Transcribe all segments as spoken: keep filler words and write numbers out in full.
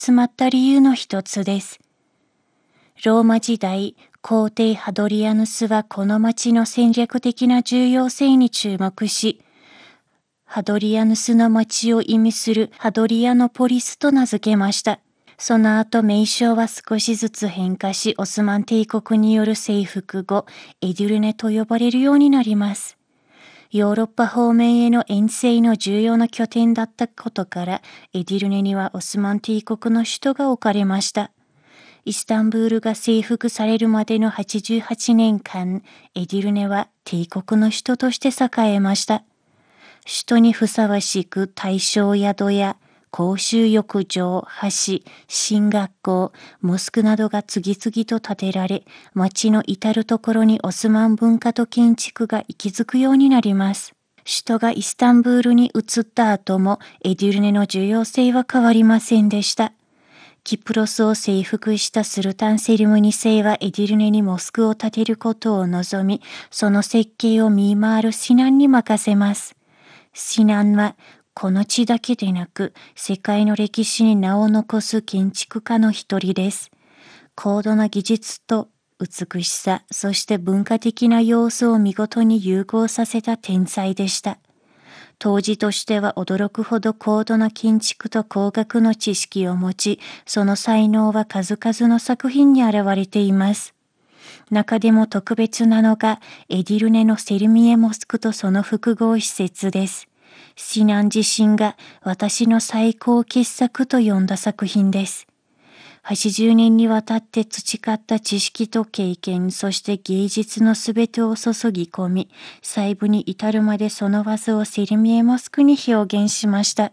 集まった理由の一つです。ローマ時代、皇帝ハドリアヌスはこの町の戦略的な重要性に注目し、ハドリアヌスの町を意味するハドリアノポリスと名付けました。その後名称は少しずつ変化し、オスマン帝国による征服後、エディルネと呼ばれるようになります。ヨーロッパ方面への遠征の重要な拠点だったことから、エディルネにはオスマン帝国の首都が置かれました。イスタンブールが征服されるまでのはちじゅうはちねんかん、エディルネは帝国の首都として栄えました。首都にふさわしく大正宿や公衆浴場、橋、神学校、モスクなどが次々と建てられ、町の至るところにオスマン文化と建築が息づくようになります。首都がイスタンブールに移った後もエディルネの重要性は変わりませんでした。キプロスを征服したスルタンセリムにせいはエディルネにモスクを建てることを望み、その設計を見回るシナンに任せます。シナンはこの地だけでなく世界の歴史に名を残す建築家の一人です。高度な技術と美しさ、そして文化的な要素を見事に融合させた天才でした。当時としては驚くほど高度な建築と工学の知識を持ち、その才能は数々の作品に現れています。中でも特別なのがエディルネのセルミエモスクとその複合施設です。シナン自身が私の最高傑作と呼んだ作品です。はちじゅうねんにわたって培った知識と経験、そして芸術のすべてを注ぎ込み、細部に至るまでその技をセルミエモスクに表現しました。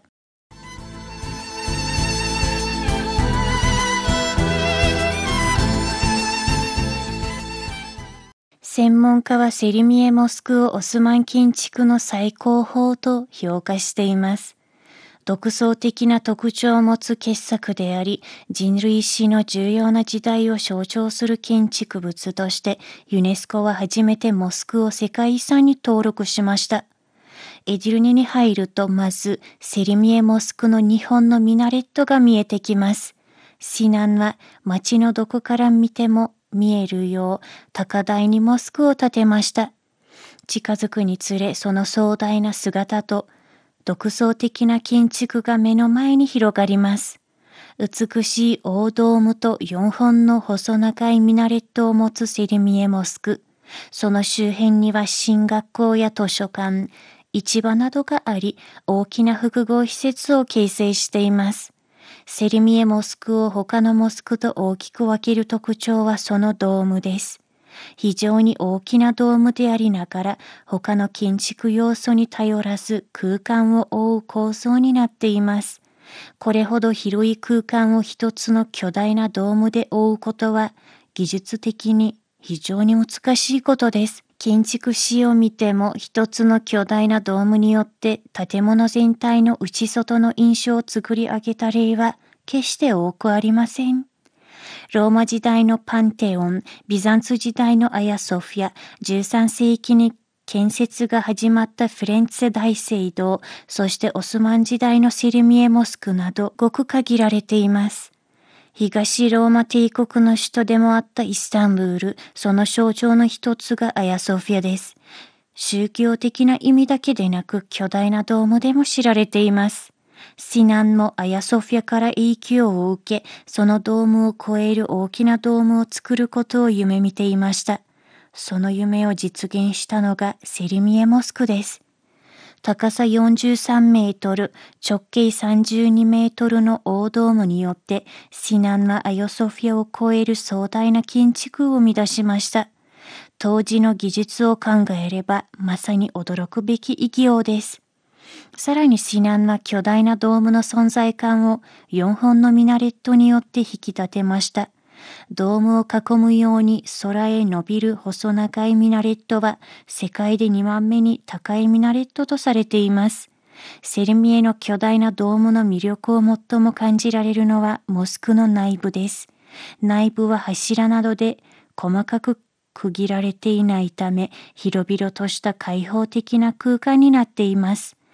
専門家はセルミエモスクをオスマン建築の最高峰と評価しています。独創的な特徴を持つ傑作であり、人類史の重要な時代を象徴する建築物として、ユネスコは初めてモスクを世界遺産に登録しました。エディルネに入ると、まずセルミエモスクの日本のミナレットが見えてきます。シナンは町のどこから見ても見えるよう高台にモスクを建てました。近づくにつれその壮大な姿と独創的な建築が目の前に広がります。美しい大ドームとよんほんの細長いミナレットを持つセルミエモスク。その周辺には神学校や図書館、市場などがあり、大きな複合施設を形成しています。セルミエモスクを他のモスクと大きく分ける特徴はそのドームです。非常に大きなドームでありながら他の建築要素に頼らず空間を覆う構造になっています。これほど広い空間を一つの巨大なドームで覆うことは技術的に非常に難しいことです。建築史を見ても一つの巨大なドームによって建物全体の内外の印象を作り上げた例は決して多くありません。ローマ時代のパンテオン、ビザンツ時代のアヤソフィア、じゅうさんせいきに建設が始まったフィレンツェ大聖堂、そしてオスマン時代のセルミエモスクなどごく限られています。東ローマ帝国の首都でもあったイスタンブール、その象徴の一つがアヤソフィアです。宗教的な意味だけでなく巨大なドームでも知られています。シナンもアヤソフィアから影響を受け、そのドームを超える大きなドームを作ることを夢見ていました。その夢を実現したのがセルミエモスクです。高さよんじゅうさんメートル、直径さんじゅうにメートルの大ドームによって、シナンはアヤソフィアを超える壮大な建築を生み出しました。当時の技術を考えれば、まさに驚くべき偉業です。さらにシナンは巨大なドームの存在感をよんほんのミナレットによって引き立てました。ドームを囲むように空へ伸びる細長いミナレットは世界でにばんめに高いミナレットとされています。セルミエの巨大なドームの魅力を最も感じられるのはモスクの内部です。内部は柱などで細かく区切られていないため、広々とした開放的な空間になっています。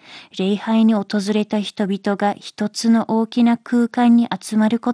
礼拝に訪れた人々が一つの大きな空間に集まるこ